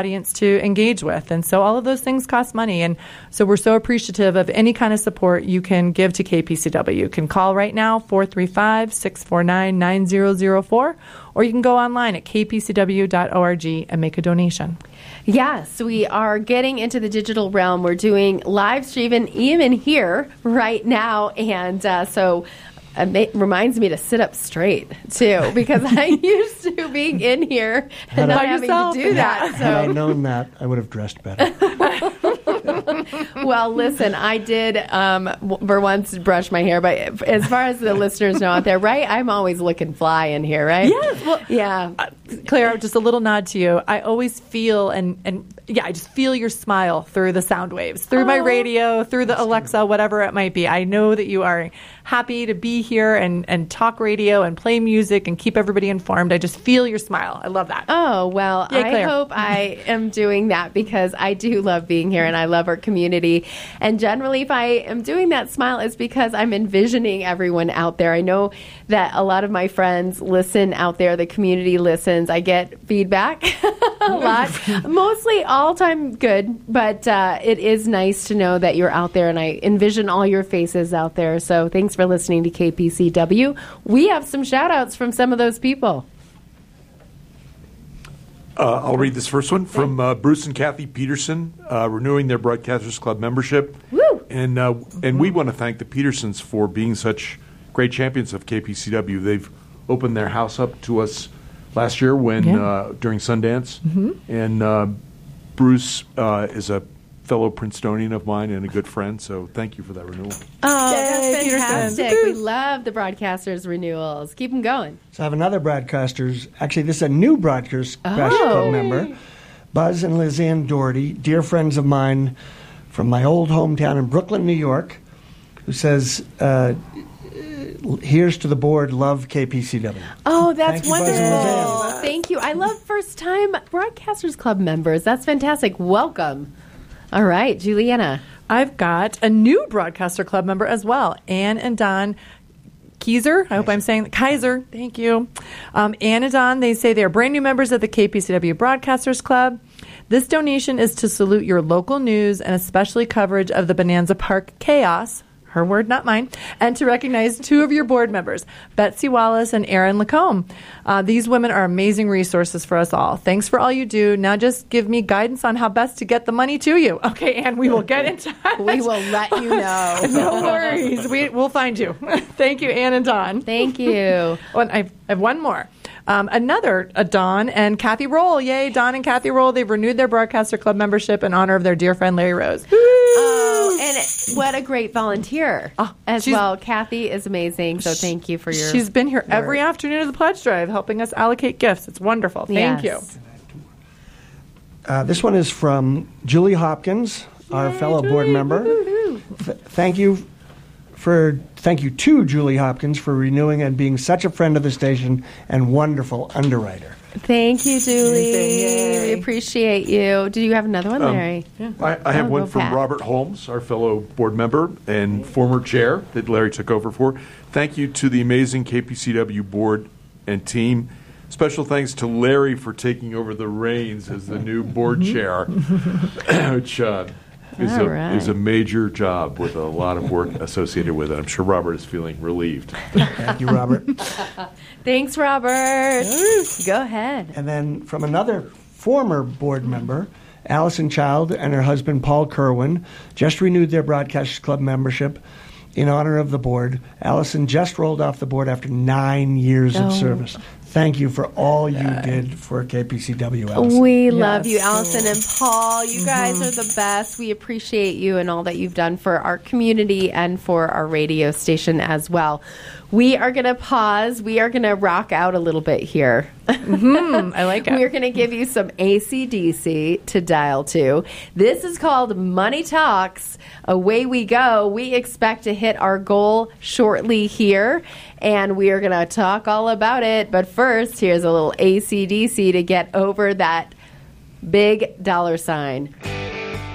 audience to engage with. And so all of those things cost money. And so we're so appreciative of any kind of support you can give to KPCW. You can call right now, 435-649-9004, or you can go online at kpcw.org and make a donation. Yes, we are getting into the digital realm. We're doing live streaming even here right now. And so it reminds me to sit up straight, too, because I'm used to being in here and not having to do that. Had I known that, I would have dressed better. Well, listen, I did for once brush my hair, but as far as the listeners know out there, right, I'm always looking fly in here, right? Yes. Well, yeah. Claire, just a little nod to you. I always feel, and I just feel your smile through the sound waves, through my radio, through the Alexa, whatever it might be. I know that you are happy to be here and talk radio and play music and keep everybody informed. I just feel your smile. I love that. Oh, well, Yay, I hope I am doing that because I do love being here and I love our community. And generally, if I am doing that smile, it's because I'm envisioning everyone out there. I know that a lot of my friends listen out there. The community listens. I get feedback a lot, mostly all time good, but it is nice to know that you're out there and I envision all your faces out there. So thanks for listening to KPCW. We have some shout outs from some of those people. I'll read this first one from Bruce and Kathy Peterson, renewing their Broadcasters Club membership. Woo! And we want to thank the Petersons for being such great champions of KPCW. They've opened their house up to us last year when during Sundance. Mm-hmm. And Bruce is a fellow Princetonian of mine and a good friend, so thank you for that renewal. Oh, that's fantastic. We love the Broadcasters renewals. Keep them going. So I have another Broadcasters. Actually, this is a new Broadcasters Club member. Buzz and Lizanne Doherty, dear friends of mine from my old hometown in Brooklyn, New York, who says, here's to the board, love KPCW. Oh, that's Thank you, wonderful. Thank you. I love first-time Broadcasters Club members. That's fantastic. Welcome. All right, Juliana. I've got a new Broadcaster Club member as well, Ann and Don Kaiser. I hope I'm saying Kaiser. Thank you. Ann and Don, they say they are brand new members of the KPCW Broadcasters Club. This donation is to salute your local news and especially coverage of the Bonanza Park chaos. Her word, not mine, and to recognize two of your board members, Betsy Wallace and Erin Lacombe. These women are amazing resources for us all. Thanks for all you do. Now just give me guidance on how best to get the money to you. Okay, and we will get in touch. We will let you know. No worries. We'll find you. Thank you, Ann and Don. Thank you. Oh, and I have one more. Another, Don and Kathy Roll. Yay, Don and Kathy Roll. They've renewed their Broadcaster Club membership in honor of their dear friend Larry Rose. Oh, and what a great volunteer as well. Kathy is amazing, so thank you for your She's been here every afternoon of the pledge drive helping us allocate gifts. It's wonderful. Thank you. This one is from Julie Hopkins, our fellow board member. Thank you to Julie Hopkins for renewing and being such a friend of the station and wonderful underwriter. Thank you, Julie. We appreciate you. Do you have another one, Larry? I have one from Robert Holmes, our fellow board member and former chair that Larry took over for. Thank you to the amazing KPCW board and team. Special thanks to Larry for taking over the reins as the new board chair, which is a major job with a lot of work associated with it. I'm sure Robert is feeling relieved. Thank you, Robert. Thanks, Robert. Go ahead. And then from another former board member, Allison Child and her husband, Paul Kerwin, just renewed their Broadcasters Club membership in honor of the board. Allison just rolled off the board after 9 years of service. Thank you for all you did for KPCW, Allison. We love you, Allison and Paul. You guys are the best. We appreciate you and all that you've done for our community and for our radio station as well. We are going to pause. We are going to rock out a little bit here. I like it. We're going to give you some AC/DC to dial to. This is called Money Talks. Away we go. We expect to hit our goal shortly here, and we are going to talk all about it. But first, here's a little AC/DC to get over that big dollar sign.